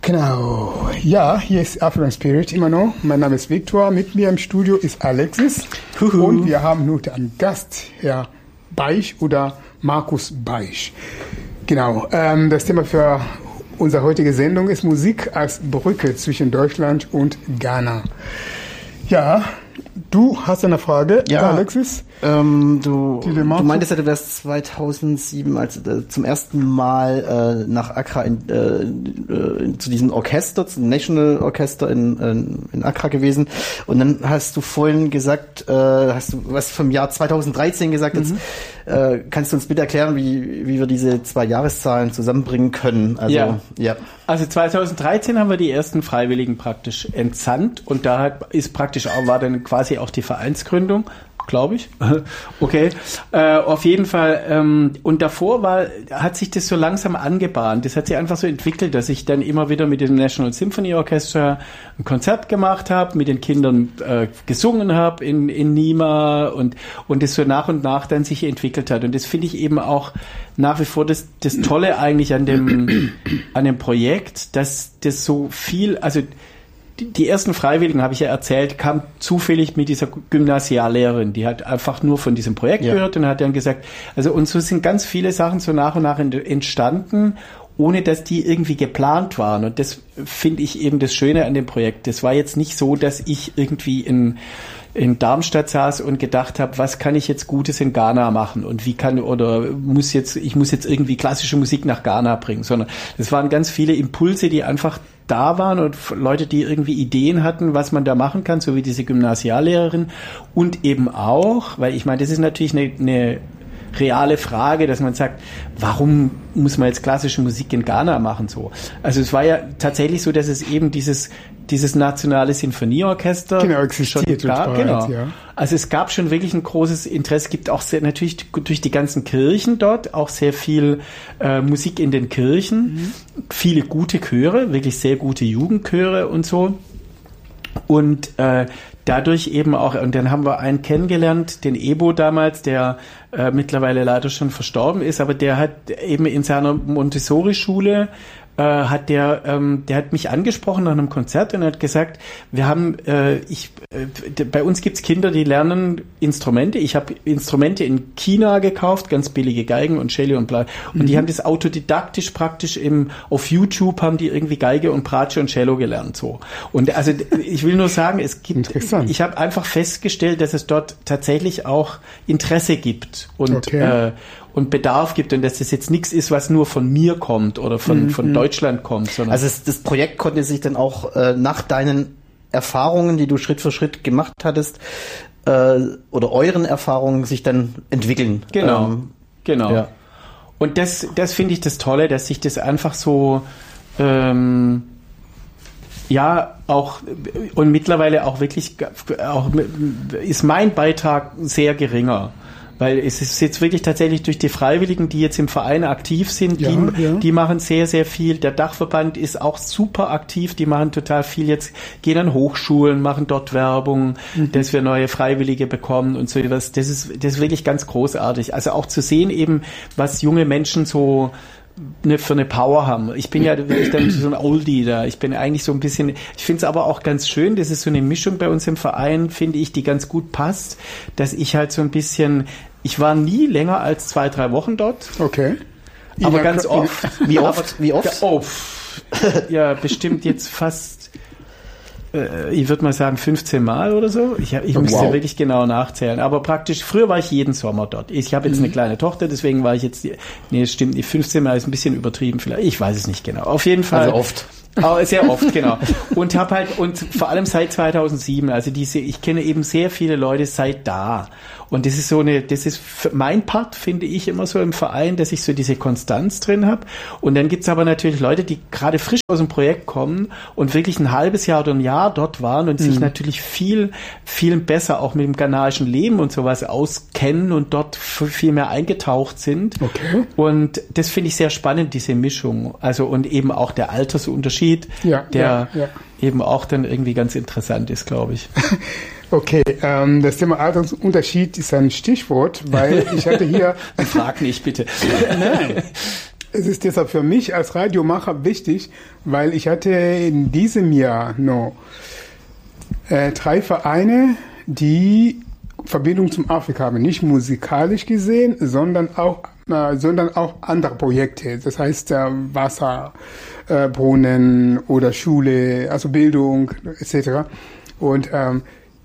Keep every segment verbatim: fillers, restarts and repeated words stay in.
Genau. Ja, hier ist African Spirit immer noch. Mein Name ist Victor. Mit mir im Studio ist Alexis. Huhu. Und wir haben heute einen Gast, Herr Baich oder Markus Baich. Genau. Ähm, das Thema für unsere heutige Sendung ist Musik als Brücke zwischen Deutschland und Ghana. Ja, du hast eine Frage, ja, Alexis? Ähm, du, du meintest ja, du wärst zweitausendsieben als äh, zum ersten Mal äh, nach Accra in, äh, äh, zu diesem Orchester, zum National Orchester in, in, in Accra gewesen. Und dann hast du vorhin gesagt, äh, hast du was vom Jahr zweitausenddreizehn gesagt. Mhm. Jetzt äh, kannst du uns bitte erklären, wie, wie wir diese zwei Jahreszahlen zusammenbringen können? Also, ja. ja. Also zweitausenddreizehn haben wir die ersten Freiwilligen praktisch entsandt und da hat, ist praktisch auch, war dann quasi auch die Vereinsgründung. Glaube ich. Okay. Äh, auf jeden Fall. Ähm, und davor war, hat sich das so langsam angebahnt. Das hat sich einfach so entwickelt, dass ich dann immer wieder mit dem National Symphony Orchestra ein Konzert gemacht habe, mit den Kindern äh, gesungen habe in, in Nima und und das so nach und nach dann sich entwickelt hat. Und das finde ich eben auch nach wie vor das, das Tolle eigentlich an dem, an dem Projekt, dass das so viel, also die ersten Freiwilligen, habe ich ja erzählt, kam zufällig mit dieser Gymnasiallehrerin. Die hat einfach nur von diesem Projekt ja. gehört und hat dann gesagt, also und so sind ganz viele Sachen so nach und nach entstanden, ohne dass die irgendwie geplant waren. Und das finde ich eben das Schöne an dem Projekt. Das war jetzt nicht so, dass ich irgendwie in in Darmstadt saß und gedacht habe, was kann ich jetzt Gutes in Ghana machen und wie kann oder muss jetzt ich muss jetzt irgendwie klassische Musik nach Ghana bringen, sondern es waren ganz viele Impulse, die einfach da waren und Leute, die irgendwie Ideen hatten, was man da machen kann, so wie diese Gymnasiallehrerin und eben auch, weil ich meine, das ist natürlich eine, eine reale Frage, dass man sagt, warum muss man jetzt klassische Musik in Ghana machen so? Also es war ja tatsächlich so, dass es eben dieses dieses nationale Sinfonieorchester genau, existiert schon gab, bereits, genau. Ja. Also es gab schon wirklich ein großes Interesse. Es gibt auch sehr, natürlich durch die ganzen Kirchen dort auch sehr viel äh, Musik in den Kirchen, mhm. viele gute Chöre, wirklich sehr gute Jugendchöre und so. Und äh, dadurch eben auch, und dann haben wir einen kennengelernt, den Ebo damals, der äh, mittlerweile leider schon verstorben ist, aber der hat eben in seiner Montessori-Schule äh, hat der, ähm, der hat mich angesprochen nach einem Konzert und hat gesagt, wir haben, äh, ich, äh, bei uns gibt's Kinder, die lernen Instrumente. Ich habe Instrumente in China gekauft, ganz billige Geigen und Cello und bla. Und mhm. die haben das autodidaktisch praktisch im, auf YouTube haben die irgendwie Geige und Bratsche und Cello gelernt, so. Und also, ich will nur sagen, es gibt, ich habe einfach festgestellt, dass es dort tatsächlich auch Interesse gibt und, okay. äh, und Bedarf gibt und dass das jetzt nichts ist, was nur von mir kommt oder von, mhm. von Deutschland kommt. Sondern also es, das Projekt konnte sich dann auch äh, nach deinen Erfahrungen, die du Schritt für Schritt gemacht hattest, äh, oder euren Erfahrungen sich dann entwickeln. Genau, ähm, genau. Ja. Und das, das finde ich das Tolle, dass sich das einfach so ähm, ja auch und mittlerweile auch wirklich auch ist mein Beitrag sehr geringer. Weil es ist jetzt wirklich tatsächlich durch die Freiwilligen, die jetzt im Verein aktiv sind, ja, die, ja. die machen sehr, sehr viel. Der Dachverband ist auch super aktiv, die machen total viel jetzt, gehen an Hochschulen, machen dort Werbung, mhm. dass wir neue Freiwillige bekommen und so etwas. Das ist, das ist wirklich ganz großartig. Also auch zu sehen eben, was junge Menschen so eine, für eine Power haben. Ich bin ja wirklich dann so ein Oldie da. Ich bin eigentlich so ein bisschen, ich finde es aber auch ganz schön, das ist so eine Mischung bei uns im Verein, finde ich, die ganz gut passt, dass ich halt so ein bisschen, ich war nie länger als zwei, drei Wochen dort. Okay. Aber ganz oft. Wie oft? Wie oft? Ja, oh, ja, bestimmt jetzt fast, äh, ich würde mal sagen fünfzehn Mal oder so. Ich, ich müsste wow. wirklich genau nachzählen. Aber praktisch, früher war ich jeden Sommer dort. Ich habe jetzt mhm. eine kleine Tochter, deswegen war ich jetzt, nee, es stimmt nicht, fünfzehn Mal ist ein bisschen übertrieben vielleicht. Ich weiß es nicht genau. Auf jeden Fall. Also oft. Oh, sehr oft, genau. Und hab halt, und vor allem seit zweitausendsieben, also diese, ich kenne eben sehr viele Leute seit da. Und das ist so eine, das ist mein Part, finde ich, immer so im Verein, dass ich so diese Konstanz drin habe. Und dann gibt's aber natürlich Leute, die gerade frisch aus dem Projekt kommen und wirklich ein halbes Jahr oder ein Jahr dort waren und mhm. sich natürlich viel, viel besser auch mit dem ghanaischen Leben und sowas auskennen und dort viel mehr eingetaucht sind. Okay. Und das finde ich sehr spannend, diese Mischung. Also, und eben auch der Altersunterschied, ja, der ja, ja. eben auch dann irgendwie ganz interessant ist, glaube ich. Okay, ähm, das Thema Altersunterschied ist ein Stichwort, weil ich hatte hier... Frag nicht, bitte. Nein. Es ist deshalb für mich als Radiomacher wichtig, weil ich hatte in diesem Jahr noch äh, drei Vereine, die Verbindung zum Afrika haben. Nicht musikalisch gesehen, sondern auch, äh, sondern auch andere Projekte. Das heißt äh, Wasserbrunnen äh, oder Schule, also Bildung et cetera. Und ähm,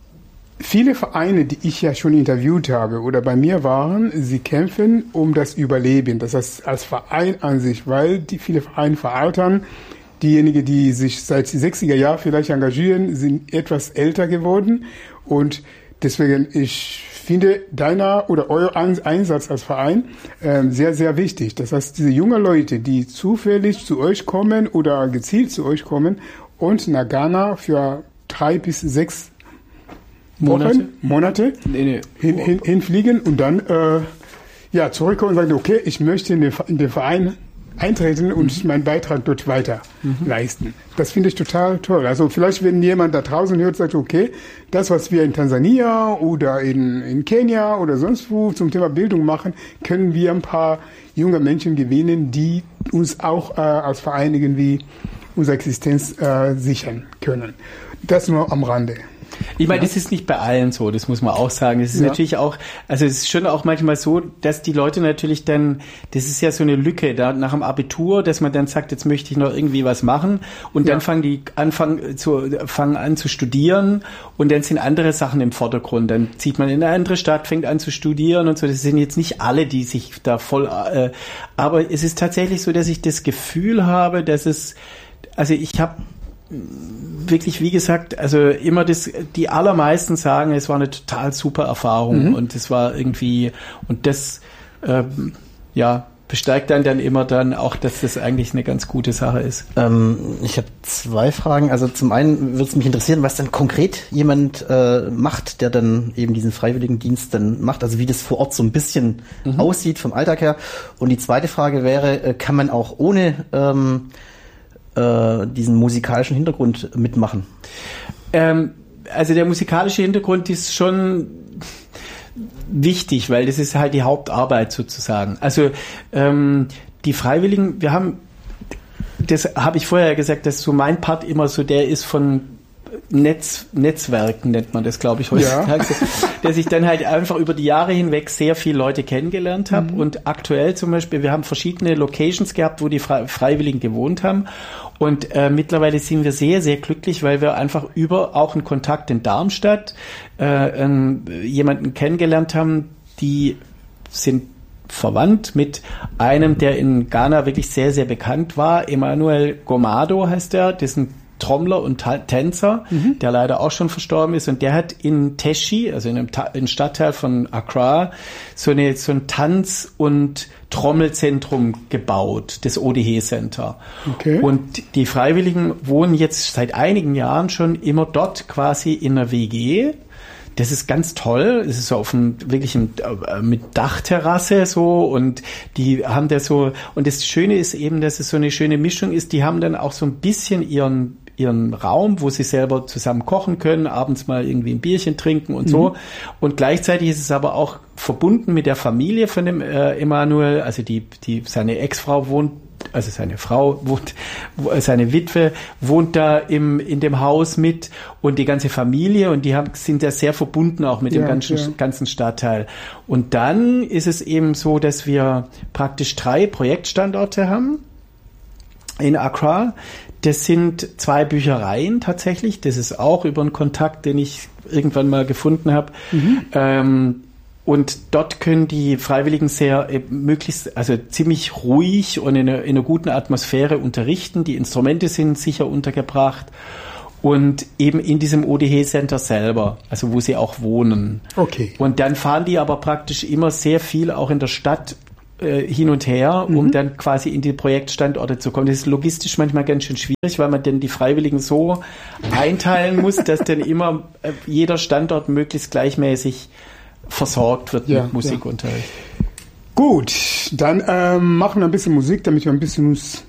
viele Vereine, die ich ja schon interviewt habe oder bei mir waren, sie kämpfen um das Überleben. Das heißt, als Verein an sich, weil die viele Vereine veraltern. Diejenigen, die sich seit den sechziger Jahren vielleicht engagieren, sind etwas älter geworden. Und deswegen, ich finde deiner oder euer Einsatz als Verein äh, sehr, sehr wichtig. Das heißt, diese jungen Leute, die zufällig zu euch kommen oder gezielt zu euch kommen und nach Ghana für drei bis sechs Monate, Wochen, Monate nee, nee. Hin, hin, hinfliegen und dann äh, ja, zurückkommen und sagen, okay, ich möchte in den, in den Verein eintreten und mhm. meinen Beitrag dort weiter mhm. leisten. Das finde ich total toll. Also vielleicht, wenn jemand da draußen hört, sagt, okay, das, was wir in Tansania oder in, in Kenia oder sonst wo zum Thema Bildung machen, können wir ein paar junge Menschen gewinnen, die uns auch äh, als Verein irgendwie unsere Existenz äh, sichern können. Das nur am Rande. Ich meine, das ist nicht bei allen so, das muss man auch sagen. Es ist ja. natürlich auch, also es ist schon auch manchmal so, dass die Leute natürlich dann, das ist ja so eine Lücke da nach dem Abitur, dass man dann sagt, jetzt möchte ich noch irgendwie was machen und ja. dann fangen die anfangen zu, fangen an zu studieren und dann sind andere Sachen im Vordergrund. Dann zieht man in eine andere Stadt, fängt an zu studieren und so. Das sind jetzt nicht alle, die sich da voll, äh, aber es ist tatsächlich so, dass ich das Gefühl habe, dass es, also ich habe wirklich, wie gesagt, also immer das, die allermeisten sagen, es war eine total super Erfahrung mhm. und es war irgendwie, und das, ähm, ja, bestärkt dann dann immer dann auch, dass das eigentlich eine ganz gute Sache ist. Ähm, ich habe zwei Fragen. Also zum einen würde es mich interessieren, was dann konkret jemand äh, macht, der dann eben diesen Freiwilligendienst dann macht, also wie das vor Ort so ein bisschen mhm. aussieht vom Alltag her. Und die zweite Frage wäre, äh, kann man auch ohne ähm, diesen musikalischen Hintergrund mitmachen? Ähm, also der musikalische Hintergrund ist schon wichtig, weil das ist halt die Hauptarbeit sozusagen. Also ähm, die Freiwilligen, wir haben, das habe ich vorher gesagt, dass so mein Part immer so der ist von Netz, Netzwerken nennt man das, glaube ich, heutzutage, ja. dass ich dann halt einfach über die Jahre hinweg sehr viele Leute kennengelernt habe mhm. und aktuell zum Beispiel, wir haben verschiedene Locations gehabt, wo die Freiwilligen gewohnt haben und äh, mittlerweile sind wir sehr, sehr glücklich, weil wir einfach über auch einen Kontakt in Darmstadt äh, äh, jemanden kennengelernt haben, die sind verwandt mit einem, der in Ghana wirklich sehr, sehr bekannt war, Emmanuel Gomado heißt er, das ist ein Trommler und Tänzer, mhm. der leider auch schon verstorben ist, und der hat in Teshi, also in einem, Ta- einem Stadtteil von Accra, so, eine, so ein Tanz- und Trommelzentrum gebaut, das O D H Center. Okay. Und die Freiwilligen wohnen jetzt seit einigen Jahren schon immer dort quasi in einer W G. Das ist ganz toll. Es ist so auf einem wirklichen äh, mit Dachterrasse so, und die haben da so, und das Schöne ist eben, dass es so eine schöne Mischung ist. Die haben dann auch so ein bisschen ihren ihren Raum, wo sie selber zusammen kochen können, abends mal irgendwie ein Bierchen trinken und mhm. so. Und gleichzeitig ist es aber auch verbunden mit der Familie von dem äh, Emanuel, also die die seine Ex-Frau wohnt, also seine Frau wohnt, seine Witwe wohnt da im in dem Haus mit, und die ganze Familie, und die haben, sind ja sehr verbunden auch mit ja, dem ganzen, ja. ganzen Stadtteil. Und dann ist es eben so, dass wir praktisch drei Projektstandorte haben in Accra. Das sind zwei Büchereien tatsächlich. Das ist auch über einen Kontakt, den ich irgendwann mal gefunden habe. Mhm. Ähm, Und dort können die Freiwilligen sehr äh, möglichst, also ziemlich ruhig und in, eine, in einer guten Atmosphäre unterrichten. Die Instrumente sind sicher untergebracht und eben in diesem O D H Center selber, also wo sie auch wohnen. Okay. Und dann fahren die aber praktisch immer sehr viel auch in der Stadt äh, hin und her, um mhm. dann quasi in die Projektstandorte zu kommen. Das ist logistisch manchmal ganz schön schwierig, weil man dann die Freiwilligen so einteilen muss, dass dann immer äh, jeder Standort möglichst gleichmäßig versorgt wird ja, mit Musikunterricht. Ja. Gut, dann ähm, machen wir ein bisschen Musik, damit wir ein bisschen uns,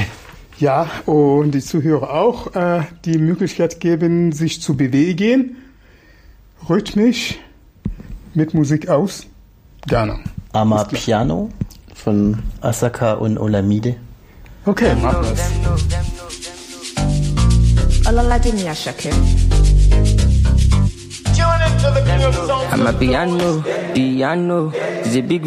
ja, und die Zuhörer auch äh, die Möglichkeit geben, sich zu bewegen, rhythmisch mit Musik aus Ghana. Amapiano. von Asaka und Olamide. Okay, mach das. I'm a piano, piano, is a big